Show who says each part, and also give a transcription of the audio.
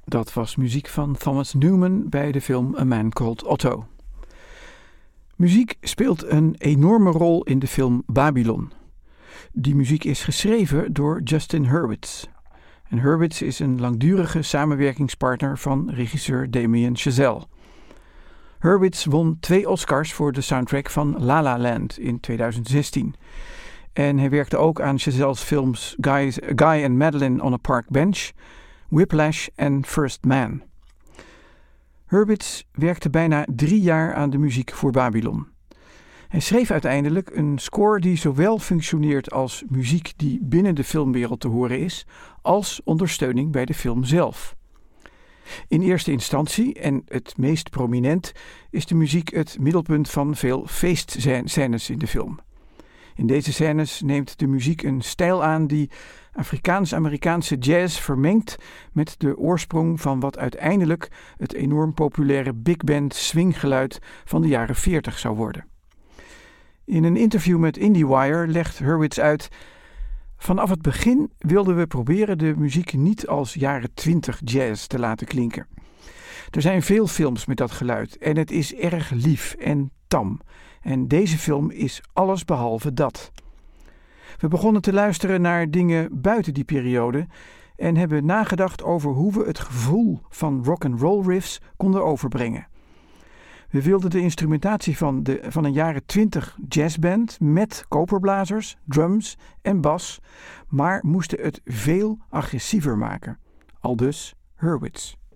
Speaker 1: Dat was muziek van Thomas Newman bij de film A Man Called Otto. Muziek speelt een enorme rol in de film Babylon. Die muziek is geschreven door Justin Hurwitz. En Hurwitz is een langdurige samenwerkingspartner van regisseur Damien Chazelle. Hurwitz won 2 Oscars voor de soundtrack van La La Land in 2016. En hij werkte ook aan Chazelle's films Guy and Madeline on a Park Bench, Whiplash en First Man. Hurwitz werkte bijna 3 jaar aan de muziek voor Babylon. Hij schreef uiteindelijk een score die zowel functioneert als muziek die binnen de filmwereld te horen is, als ondersteuning bij de film zelf. In eerste instantie, en het meest prominent, is de muziek het middelpunt van veel feestscènes in de film. In deze scènes neemt de muziek een stijl aan die Afrikaans-Amerikaanse jazz vermengt met de oorsprong van wat uiteindelijk het enorm populaire big band swinggeluid van de jaren 40 zou worden. In een interview met IndieWire legt Hurwitz uit: vanaf het begin wilden we proberen de muziek niet als jaren 20 jazz te laten klinken. Er zijn veel films met dat geluid en het is erg lief en tam. En deze film is alles behalve dat. We begonnen te luisteren naar dingen buiten die periode en hebben nagedacht over hoe we het gevoel van rock'n'roll riffs konden overbrengen. We wilden de instrumentatie van een jaren 20 jazzband met koperblazers, drums en bas, maar moesten het veel agressiever maken. Aldus Hurwitz.